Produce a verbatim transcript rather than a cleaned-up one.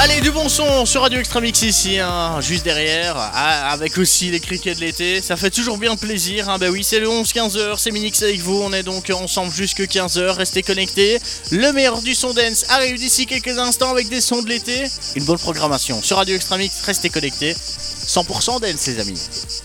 Allez, du bon son sur Radio Extramix ici, hein, juste derrière, ah, avec aussi les criquets de l'été. Ça fait toujours bien plaisir, hein, bah oui, c'est le onze quinze heures, c'est Minix avec vous. On est donc ensemble jusque quinze heures, restez connectés. Le meilleur du son dance arrive d'ici quelques instants avec des sons de l'été. Une bonne programmation sur Radio Extramix, restez connectés. cent pour cent dance, les amis.